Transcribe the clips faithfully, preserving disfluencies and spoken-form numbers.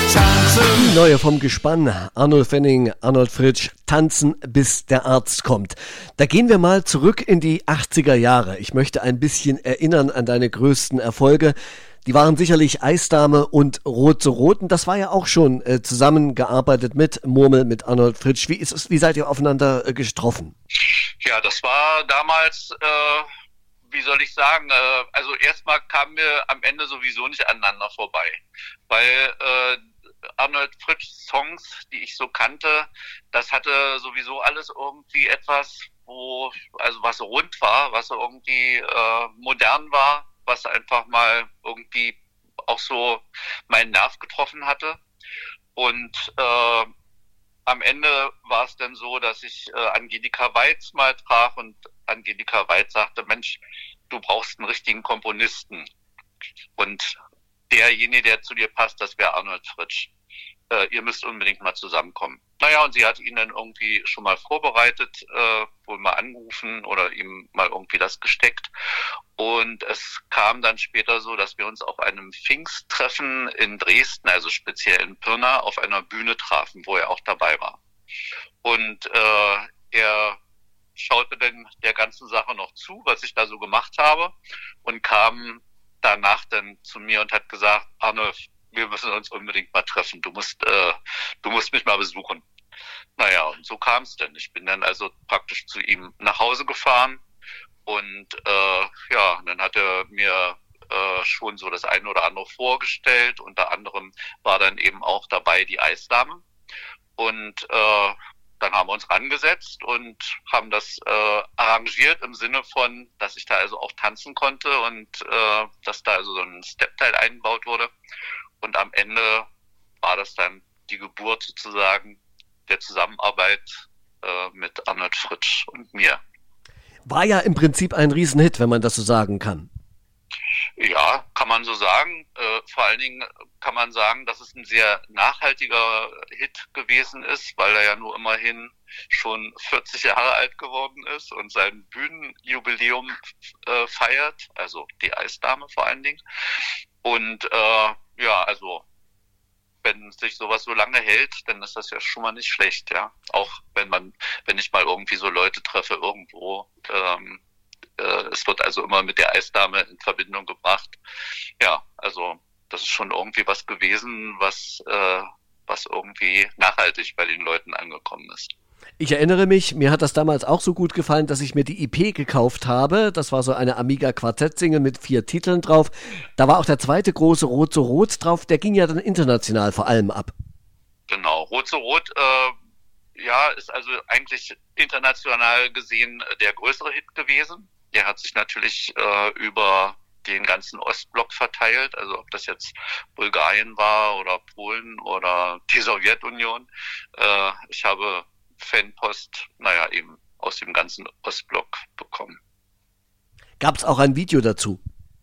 tanzen. Neue vom Gespann, Arnold Fanning, Arnold Fritsch, tanzen bis der Arzt kommt. Da gehen wir mal zurück in die achtziger Jahre. Ich möchte ein bisschen erinnern an deine größten Erfolge. Die waren sicherlich Eisdame und Rot zu Rot. Und das war ja auch schon äh, zusammengearbeitet mit Murmel, mit Arnold Fritsch. Wie ist es, wie seid ihr aufeinander äh, getroffen? Ja, das war damals, äh, wie soll ich sagen, äh, also erstmal kamen wir am Ende sowieso nicht aneinander vorbei. Weil äh, Arnold Fritschs Songs, die ich so kannte, das hatte sowieso alles irgendwie etwas, wo, also was rund war, was irgendwie äh, modern war, was einfach mal irgendwie auch so meinen Nerv getroffen hatte. Und äh, am Ende war es dann so, dass ich äh, Angelika Weitz mal traf und Angelika Weitz sagte, Mensch, du brauchst einen richtigen Komponisten. Und derjenige, der zu dir passt, das wäre Arnold Fritsch. Äh, ihr müsst unbedingt mal zusammenkommen. Naja, und sie hat ihn dann irgendwie schon mal vorbereitet, äh, wohl mal angerufen oder ihm mal irgendwie das gesteckt. Und es kam dann später so, dass wir uns auf einem Pfingsttreffen in Dresden, also speziell in Pirna, auf einer Bühne trafen, wo er auch dabei war. Und äh, er schaute dann der ganzen Sache noch zu, was ich da so gemacht habe, und kam danach dann zu mir und hat gesagt, Arne, wir müssen uns unbedingt mal treffen. Du musst, äh, du musst mich mal besuchen. Naja, und so kam es denn. Ich bin dann also praktisch zu ihm nach Hause gefahren und äh, ja, dann hat er mir äh, schon so das eine oder andere vorgestellt. Unter anderem war dann eben auch dabei die Eisdame. Und äh, dann haben wir uns rangesetzt und haben das äh, arrangiert im Sinne von, dass ich da also auch tanzen konnte und äh, dass da also so ein Stepteil eingebaut wurde. Und am Ende war das dann die Geburt sozusagen der Zusammenarbeit äh, mit Arnold Fritsch und mir. War ja im Prinzip ein Riesenhit, wenn man das so sagen kann. Ja, kann man so sagen. Äh, vor allen Dingen kann man sagen, dass es ein sehr nachhaltiger Hit gewesen ist, weil er ja nur immerhin schon vierzig Jahre alt geworden ist und sein Bühnenjubiläum äh, feiert, also die Eisdame vor allen Dingen. Und äh, ja, also wenn sich sowas so lange hält, dann ist das ja schon mal nicht schlecht, ja. Auch wenn man, wenn ich mal irgendwie so Leute treffe irgendwo, ähm, äh, es wird also immer mit der Eisdame in Verbindung gebracht. Ja, also das ist schon irgendwie was gewesen, was, äh, was irgendwie nachhaltig bei den Leuten angekommen ist. Ich erinnere mich, mir hat das damals auch so gut gefallen, dass ich mir die E P gekauft habe. Das war so eine Amiga-Quartett-Single mit vier Titeln drauf. Da war auch der zweite große Rot zu Rot drauf. Der ging ja dann international vor allem ab. Genau, Rot zu Rot, äh, ja, ist also eigentlich international gesehen der größere Hit gewesen. Der hat sich natürlich äh, über den ganzen Ostblock verteilt, also ob das jetzt Bulgarien war oder Polen oder die Sowjetunion. Äh, ich habe Fanpost, naja, eben aus dem ganzen Ostblock bekommen. Gab es auch ein Video dazu?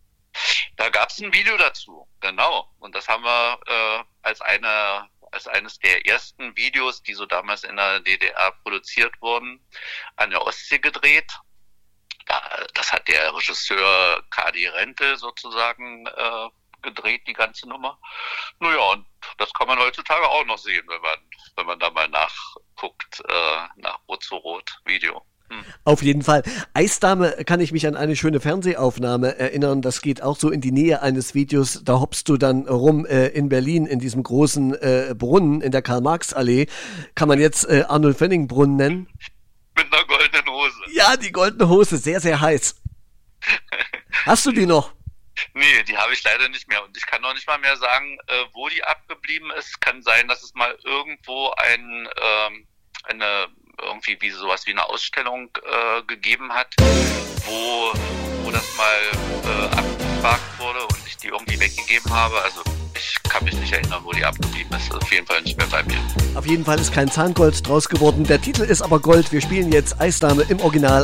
Da gab es ein Video dazu, genau. Und das haben wir äh, als eine als eines der ersten Videos, die so damals in der D D R produziert wurden, an der Ostsee gedreht. Da, das hat der Regisseur Kadi Rentel sozusagen äh, gedreht, die ganze Nummer. Naja, und das kann man heutzutage auch noch sehen, wenn man wenn man da mal nachguckt, äh, nach Rot zu Rot Video. Hm. Auf jeden Fall. Eisdame kann ich mich an eine schöne Fernsehaufnahme erinnern. Das geht auch so in die Nähe eines Videos. Da hoppst du dann rum äh, in Berlin in diesem großen äh, Brunnen in der Karl-Marx-Allee. Kann man jetzt äh, Arnold Fanning-Brunnen nennen? Mit einer goldenen Hose. Ja, die goldene Hose, sehr, sehr heiß. Hast du die noch? Nee, die habe ich leider nicht mehr. Und ich kann noch nicht mal mehr sagen, äh, wo die abgeblieben ist. Kann sein, dass es mal irgendwo ein, ähm, eine, irgendwie wie sowas wie eine Ausstellung äh, gegeben hat, wo, wo das mal äh, abgefragt wurde und ich die irgendwie weggegeben habe. Also ich kann mich nicht erinnern, wo die abgeblieben ist. Auf jeden Fall nicht mehr bei mir. Auf jeden Fall ist kein Zahngold draus geworden. Der Titel ist aber Gold. Wir spielen jetzt Eisdame im Original.